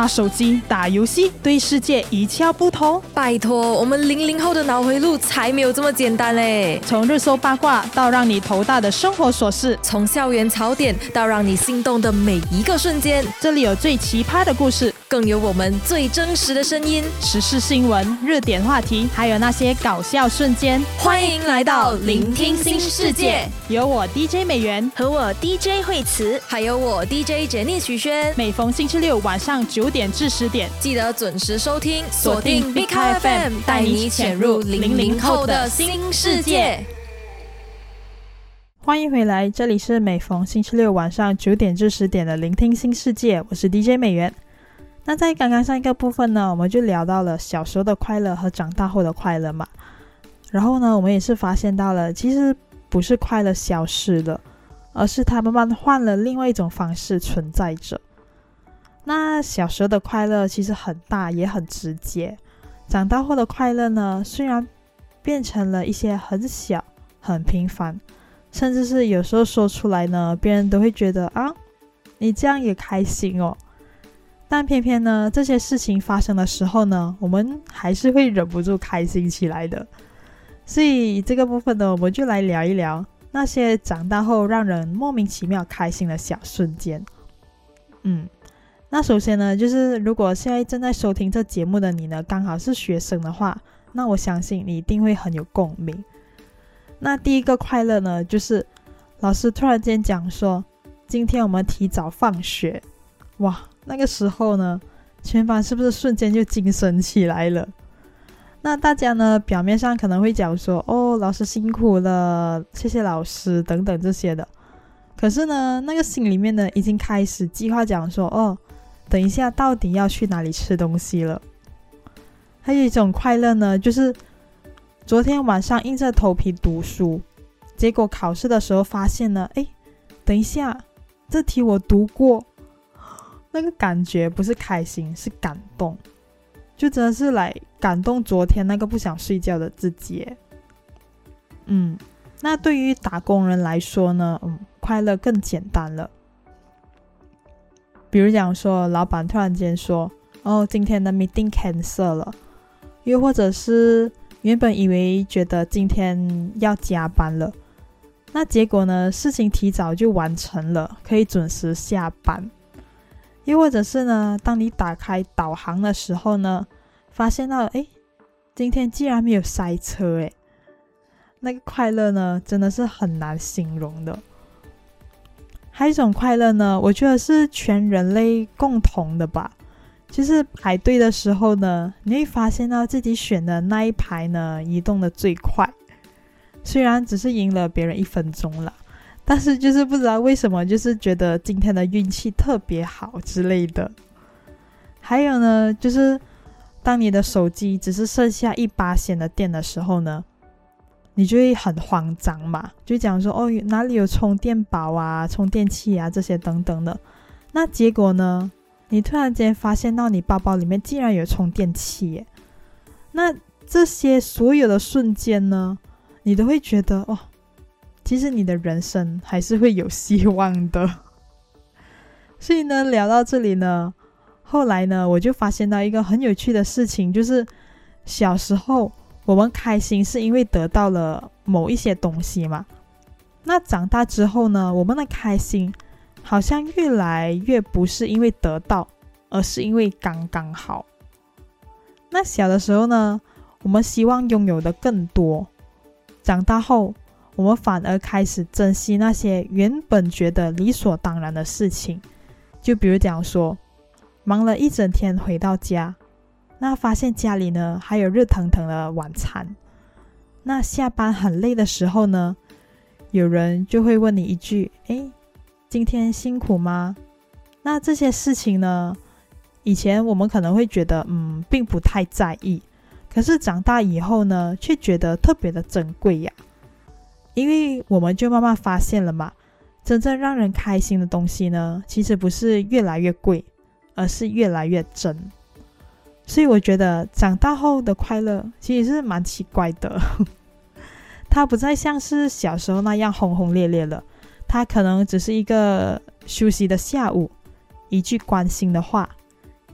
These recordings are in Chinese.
手机打游戏对世界一窍不通？ 拜托，我们00后的脑回路才没有这么简单嘞。 从热搜八卦到让你头大的生活琐事， 从校园槽点到让你心动的每一个瞬间， 这里有最奇葩的故事， 更有我们最真实的声音， 时事新闻、热点话题，还有那些搞笑瞬间。 欢迎来到聆听新世界， 有我 DJ 美元和我 DJ 惠慈， 还有我 DJ 杰尼许轩。 每逢星期六晚上9点至10点， 记得准时收听， 锁定 Big FM， 带你潜入00后的新世界。 欢迎回来，这里是每逢星期六晚上9点至10点的聆听新世界，我是 DJ 美元。那在刚刚上一个部分呢，我们就聊到了小时候的快乐和长大后的快乐嘛。然后呢，我们也是发现到了，其实不是快乐消失了，而是它慢慢换了另外一种方式存在着。那小时候的快乐其实很大也很直接，长大后的快乐呢，虽然变成了一些很小很平凡，甚至是有时候说出来呢，别人都会觉得啊，你这样也开心哦。但偏偏呢，这些事情发生的时候呢，我们还是会忍不住开心起来的。所以这个部分呢，我们就来聊一聊那些长大后让人莫名其妙开心的小瞬间。那首先呢，就是如果现在正在收听这节目的你呢，刚好是学生的话，那我相信你一定会很有共鸣。那第一个快乐呢，就是老师突然间讲说，今天我们提早放学。哇，那个时候呢，全班是不是瞬间就精神起来了？那大家呢，表面上可能会讲说，哦，老师辛苦了，谢谢老师等等这些的。可是呢，那个心里面呢，已经开始计划讲说，哦，等一下到底要去哪里吃东西了。还有一种快乐呢，就是昨天晚上硬着头皮读书，结果考试的时候发现呢，等一下，这题我读过。那个感觉不是开心，是感动，就真的是来感动昨天那个不想睡觉的自己。那对于打工人来说呢，快乐更简单了。比如讲说，老板突然间说，哦，今天的 meeting cancel 了，又或者是原本以为觉得今天要加班了，那结果呢，事情提早就完成了，可以准时下班。又或者是呢，当你打开导航的时候呢，发现到今天竟然没有塞车。那个快乐呢，真的是很难形容的。还有一种快乐呢，我觉得是全人类共同的吧，就是排队的时候呢，你会发现到自己选的那一排呢，移动的最快，虽然只是赢了别人1分钟啦，但是就是不知道为什么，就是觉得今天的运气特别好之类的。还有呢，就是当你的手机只是剩下1%的电的时候呢，你就会很慌张嘛，就讲说，哦，哪里有充电宝啊、充电器啊这些等等的。那结果呢，你突然间发现到你包包里面竟然有充电器耶。那这些所有的瞬间呢，你都会觉得，哦，其实你的人生还是会有希望的。所以呢，聊到这里呢，后来呢，我就发现到一个很有趣的事情，就是小时候我们开心是因为得到了某一些东西嘛，那长大之后呢，我们的开心好像越来越不是因为得到，而是因为刚刚好。那小的时候呢，我们希望拥有的更多，长大后我们反而开始珍惜那些原本觉得理所当然的事情。就比如讲说，忙了一整天回到家，那发现家里呢还有热腾腾的晚餐。那下班很累的时候呢，有人就会问你一句，今天辛苦吗？那这些事情呢，以前我们可能会觉得并不太在意，可是长大以后呢，却觉得特别的珍贵呀。因为我们就慢慢发现了嘛，真正让人开心的东西呢，其实不是越来越贵，而是越来越真。所以我觉得长大后的快乐其实是蛮奇怪的，它不再像是小时候那样轰轰烈烈了，它可能只是一个休息的下午，一句关心的话，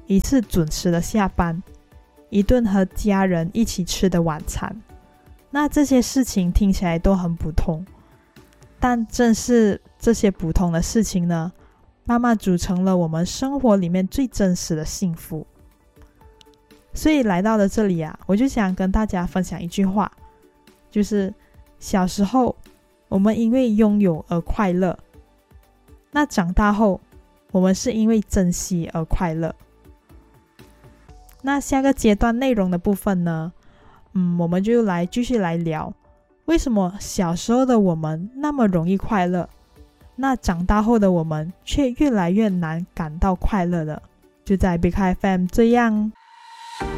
一次准时的下班，一顿和家人一起吃的晚餐。那这些事情听起来都很普通，但正是这些普通的事情呢，慢慢组成了我们生活里面最真实的幸福。所以来到了这里啊，我就想跟大家分享一句话，就是小时候我们因为拥有而快乐，那长大后我们是因为珍惜而快乐。那下个阶段内容的部分呢，我们就继续来聊，为什么小时候的我们那么容易快乐，那长大后的我们却越来越难感到快乐了。就在 Big FM 这样